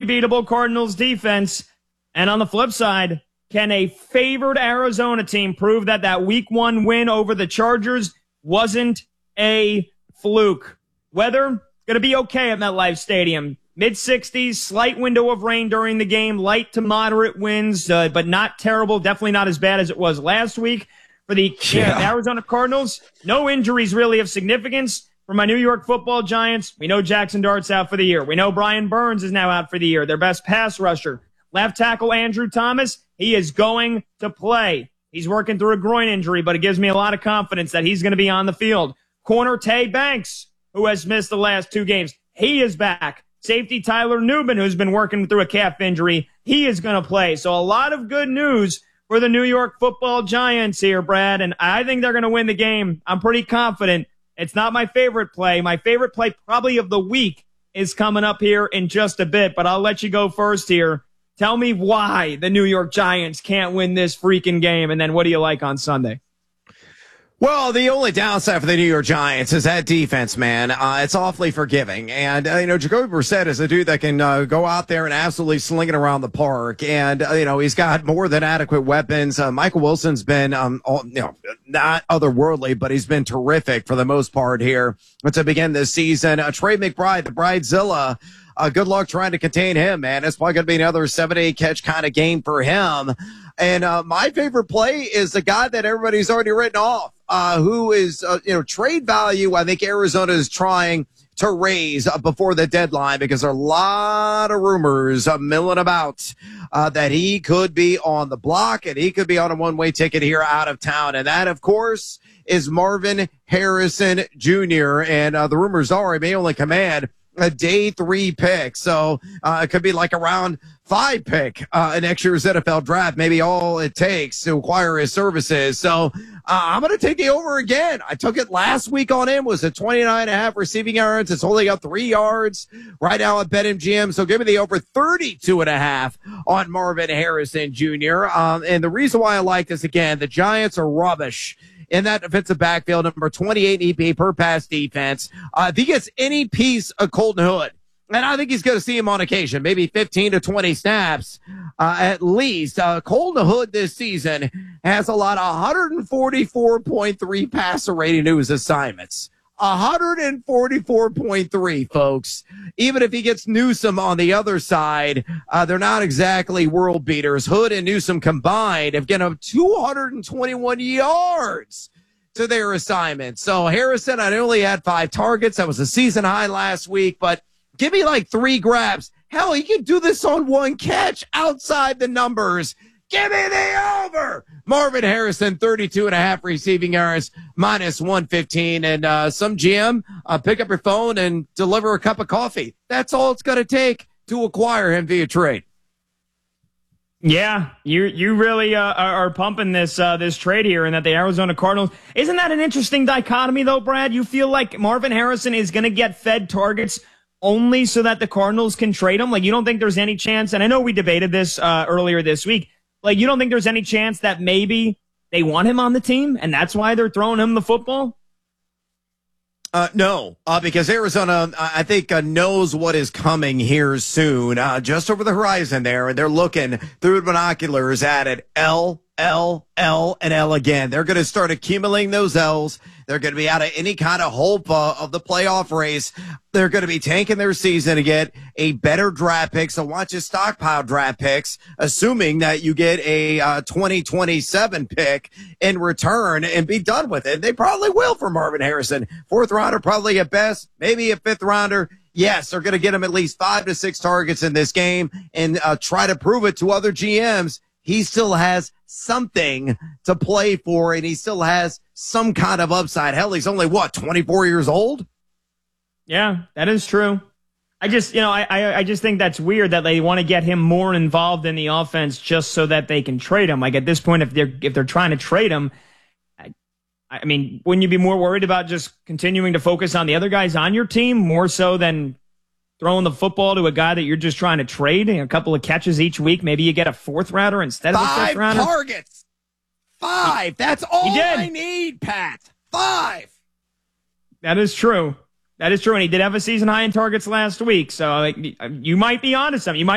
unbeatable Cardinals defense. And on the flip side, can a favored Arizona team prove that week 1 win over the Chargers wasn't a fluke? Weather, going to be okay at MetLife Stadium. Mid-60s, slight window of rain during the game, light to moderate winds, but not terrible. Definitely not as bad as it was last week. For the Arizona Cardinals, no injuries really of significance. For my New York Football Giants, we know Jackson Dart's out for the year. We know Brian Burns is now out for the year, their best pass rusher. Left tackle Andrew Thomas, he is going to play. He's working through a groin injury, but it gives me a lot of confidence that he's going to be on the field. Corner Tay Banks, who has missed the last 2 games, he is back. Safety Tyler Newman, who's been working through a calf injury, he is going to play. So a lot of good news for the New York Football Giants here, Brad, and I think they're going to win the game. I'm pretty confident. It's not my favorite play. My favorite play probably of the week is coming up here in just a bit, but I'll let you go first here. Tell me why the New York Giants can't win this freaking game, and then what do you like on Sunday? Well, the only downside for the New York Giants is that defense, man. It's awfully forgiving. And, Jacoby Brissett is a dude that can go out there and absolutely sling it around the park. And, he's got more than adequate weapons. Michael Wilson's been, not otherworldly, but he's been terrific for the most part here to begin this season. Trey McBride, the Bridezilla, good luck trying to contain him, man. It's probably going to be another 7-8 catch kind of game for him. And my favorite play is the guy that everybody's already written off, who is, trade value. I think Arizona is trying to raise before the deadline because there are a lot of rumors milling about that he could be on the block and he could be on a one-way ticket here out of town. And that, of course, is Marvin Harrison Jr. And the rumors are he may only command a day 3 pick. So it could be like a round 5 pick in next year's NFL draft, maybe all it takes to acquire his services. So I'm going to take the over again. I took it last week on him, was at 29.5 receiving yards. It's only got 3 yards right now at BetMGM. So give me the over 32.5 on Marvin Harrison Jr. And the reason why I like this again, the Giants are rubbish in that defensive backfield, number 28 EP per pass defense. If he gets any piece of Colton Hood, and I think he's going to see him on occasion, maybe 15 to 20 snaps at least. Colton Hood this season has a lot of 144.3 passer rating to his assignments. 144.3, folks. Even if he gets Newsome on the other side, they're not exactly world beaters. Hood and Newsome combined have given up 221 yards to their assignment. So Harrison, I only had 5 targets. That was a season high last week, but give me like 3 grabs. Hell, he can do this on 1 catch outside the numbers. Give me the over. Marvin Harrison, 32.5 receiving yards, minus 115. And some GM, pick up your phone and deliver a cup of coffee. That's all it's going to take to acquire him via trade. Yeah, you really are pumping this trade here, and that the Arizona Cardinals. Isn't that an interesting dichotomy, though, Brad? You feel like Marvin Harrison is going to get fed targets only so that the Cardinals can trade him? Like, you don't think there's any chance, and I know we debated this earlier this week, like, you don't think there's any chance that maybe they want him on the team, and that's why they're throwing him the football? No, because Arizona, I think, knows what is coming here soon, just over the horizon there, and they're looking through binoculars at it. L, and L again. They're going to start accumulating those L's. They're going to be out of any kind of hope of the playoff race. They're going to be tanking their season to get a better draft pick. So watch you stockpile draft picks, assuming that you get a 2027 pick in return and be done with it. They probably will for Marvin Harrison. 4th rounder, probably at best, maybe a 5th rounder. Yes, they're going to get him at least 5 to 6 targets in this game and try to prove it to other GMs. He still has something to play for, and he still has some kind of upside. Hell, he's only, 24 years old? Yeah, that is true. I just think that's weird that they want to get him more involved in the offense just so that they can trade him. Like, at this point, if they're trying to trade him, I mean, wouldn't you be more worried about just continuing to focus on the other guys on your team more so than throwing the football to a guy that you're just trying to trade? A couple of catches each week. Maybe you get a 4th rounder instead of a 5th rounder. 5 targets. 5. That's all I need, Pat. 5. That is true. And he did have a season high in targets last week. So you might be onto something. You might